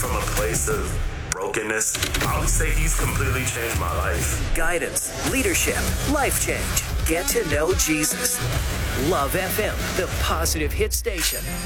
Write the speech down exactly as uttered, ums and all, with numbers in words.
from a place of brokenness, I would say he's completely changed my life. Guidance, leadership, life change. Get to know Jesus. Love F M, the positive hit station.